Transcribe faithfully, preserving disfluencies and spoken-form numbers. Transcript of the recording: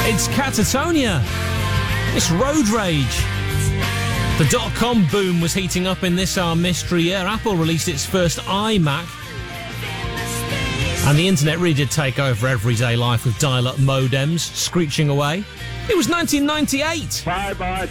It's Catatonia. It's Road Rage. The dot-com boom was heating up in this our mystery year. Apple released its first iMac. And the internet really did take over everyday life with dial-up modems screeching away. It was nineteen ninety-eight. Bye-bye.